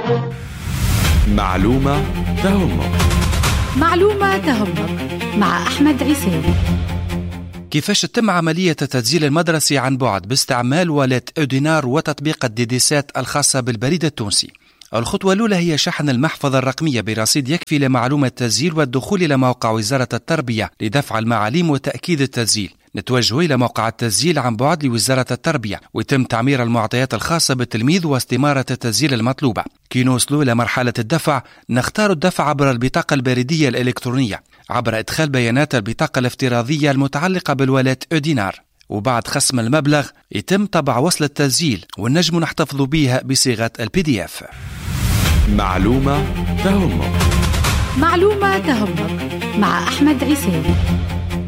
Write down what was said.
معلومة تهمك. معلومة تهمك مع أحمد عيساوي. كيفاش تتم عملية التسجيل المدرسي عن بعد باستعمال والات أودينار وتطبيق الديديسات الخاصة بالبريد التونسي؟ الخطوة الأولى هي شحن المحفظة الرقمية برصيد يكفي لمعلومة التسجيل والدخول إلى موقع وزارة التربية لدفع المعاليم وتأكيد التسجيل. نتوجه إلى موقع التسجيل عن بعد لوزارة التربية ويتم تعمير المعطيات الخاصة بالتلميذ واستمارة التسجيل المطلوبة. كي نوصلوا إلى مرحلة الدفع نختار الدفع عبر البطاقة البريدية الإلكترونية عبر إدخال بيانات البطاقة الافتراضية المتعلقة بالولاة أودينار، وبعد خصم المبلغ يتم طبع وصل التسجيل والنجم نحتفظ بها بصيغة الPDF. معلومة تهمك. معلومة تهمك مع أحمد عيساوي.